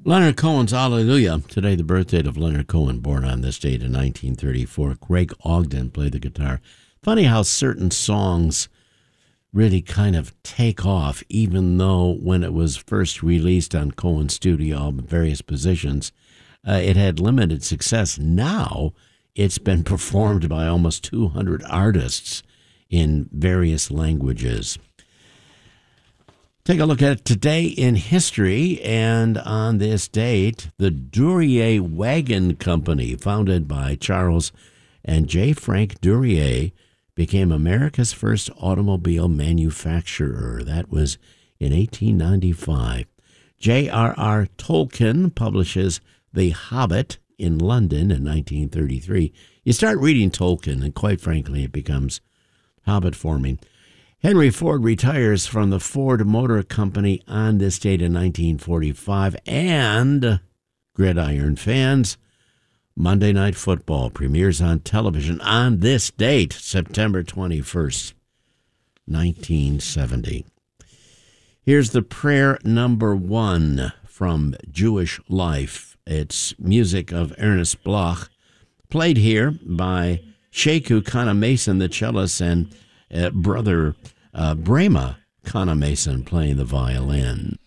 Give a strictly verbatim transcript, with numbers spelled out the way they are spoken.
Leonard Cohen's Hallelujah. Today, the birth date of Leonard Cohen, born on this date in nineteen thirty-four. Greg Ogden played the guitar. Funny how certain songs really kind of take off, even though when it was first released on Cohen's studio album, various positions, uh, it had limited success. Now, it's been performed by almost two hundred artists in various languages. Take a look at today in history, and on this date, the Duryea Wagon Company, founded by Charles and J. Frank Duryea, became America's first automobile manufacturer. That was in eighteen ninety-five. J R R. Tolkien publishes The Hobbit in London in nineteen thirty-three. You start reading Tolkien, and quite frankly, it becomes Hobbit forming. Henry Ford retires from the Ford Motor Company on this date in nineteen forty-five. And, gridiron fans, Monday Night Football premieres on television on this date, September twenty-first, nineteen seventy. Here's the prayer number one from Jewish Life. It's music of Ernest Bloch, played here by Sheku Kana Mason, the cellist, and uh, brother uh, Brema Kana Mason playing the violin.